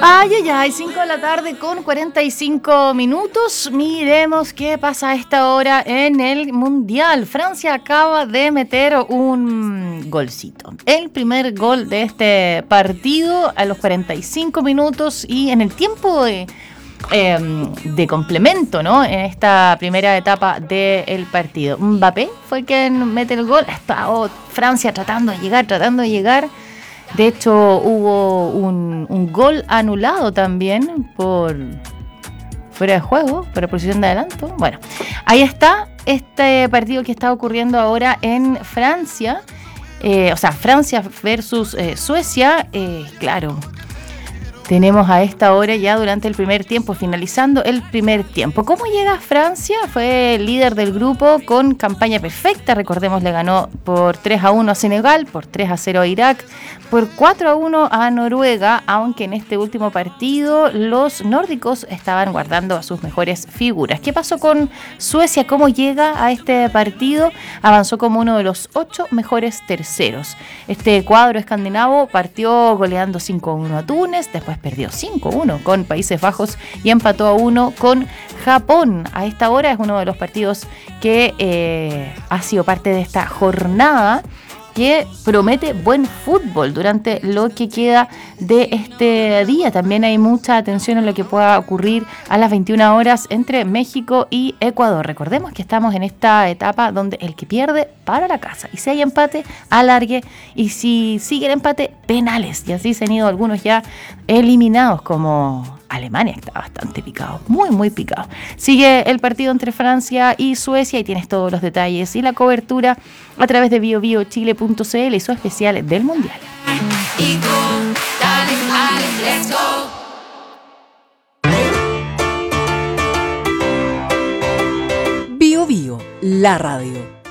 Ay, ay, ay, 5 de la tarde con 45 minutos. Miremos qué pasa a esta hora en el Mundial. Francia acaba de meter un golcito. El primer gol de este partido a los 45 minutos y en el tiempo de complemento, ¿no? En esta primera etapa del partido. Mbappé fue quien mete el gol. Está Francia tratando de llegar. De hecho, hubo un gol anulado también por fuera de juego, por posición de adelanto. Bueno, ahí está este partido que está ocurriendo ahora en Francia. Francia versus Suecia. Claro, tenemos a esta hora ya durante el primer tiempo, finalizando el primer tiempo. ¿Cómo llega Francia? Fue líder del grupo con campaña perfecta. Recordemos, le ganó por 3-1 a Senegal, por 3-0 a Irak, por 4-1 a Noruega, aunque en este último partido los nórdicos estaban guardando a sus mejores figuras. ¿Qué pasó con Suecia? ¿Cómo llega a este partido? Avanzó como uno de los 8 mejores terceros. Este cuadro escandinavo partió goleando 5-1 a Túnez, después perdió 5-1 con Países Bajos y empató a 1 con Japón. A esta hora es uno de los partidos que ha sido parte de esta jornada que promete buen fútbol durante lo que queda de este día. También hay mucha atención en lo que pueda ocurrir a las 21 horas entre México y Ecuador. Recordemos que estamos en esta etapa donde el que pierde para la casa. Y si hay empate, alargue. Y si sigue el empate, penales. Y así se han ido algunos ya eliminados, como Alemania, que está bastante picado, muy picado. Sigue el partido entre Francia y Suecia y tienes todos los detalles y la cobertura a través de biobiochile.cl y su especial del Mundial. Bio Bio, la radio.